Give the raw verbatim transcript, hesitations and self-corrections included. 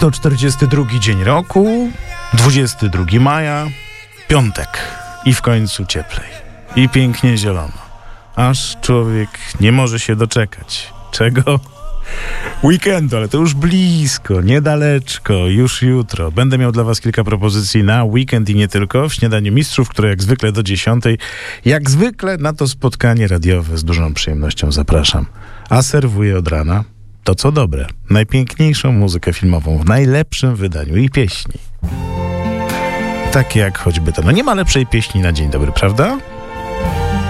sto czterdziesty drugi dzień roku, dwudziestego drugiego maja, piątek i w końcu cieplej i pięknie zielono, aż człowiek nie może się doczekać. Czego? Weekendu, ale to już blisko, niedaleczko, już jutro. Będę miał dla was kilka propozycji na weekend i nie tylko w Śniadaniu Mistrzów, które jak zwykle do dziesiątej, jak zwykle na to spotkanie radiowe z dużą przyjemnością zapraszam. A serwuję od rana to co dobre, najpiękniejszą muzykę filmową w najlepszym wydaniu i pieśni. Tak jak choćby to. No nie ma lepszej pieśni na dzień dobry, prawda?